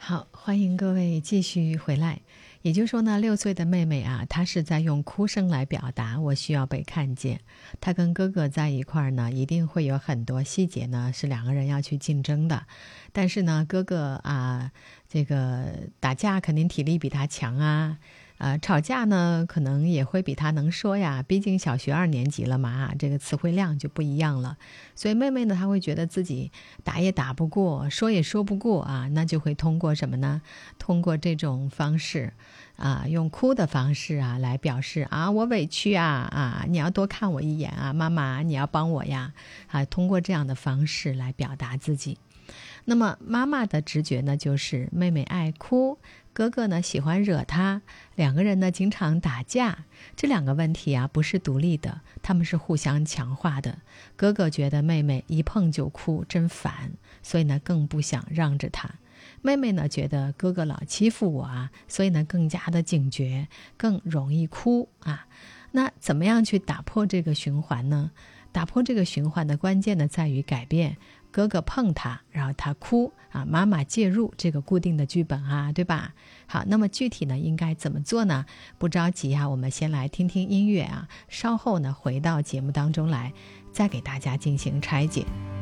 好，欢迎各位继续回来。也就是说呢，6岁的妹妹啊，她是在用哭声来表达我需要被看见。她跟哥哥在一块儿呢，一定会有很多细节呢是两个人要去竞争的。但是呢，哥哥啊，这个打架肯定体力比她强啊，吵架呢可能也会比她能说呀，毕竟小学2年级了嘛，这个词汇量就不一样了。所以妹妹呢，她会觉得自己打也打不过，说也说不过啊，那就会通过什么呢？通过这种方式啊，用哭的方式啊来表示啊，我委屈啊，你要多看我一眼啊，妈妈你要帮我呀啊，通过这样的方式来表达自己。那么妈妈的直觉呢，就是妹妹爱哭，哥哥呢喜欢惹她，两个人呢经常打架。这两个问题啊不是独立的，他们是互相强化的。哥哥觉得妹妹一碰就哭真烦，所以呢更不想让着她。妹妹呢觉得哥哥老欺负我啊，所以呢更加的警觉，更容易哭啊。那怎么样去打破这个循环呢？打破这个循环的关键呢在于改变哥哥碰她，然后她哭啊，妈妈介入这个固定的剧本啊，对吧？好，那么具体呢应该怎么做呢？不着急啊，我们先来听听音乐啊，稍后呢回到节目当中来，再给大家进行拆解。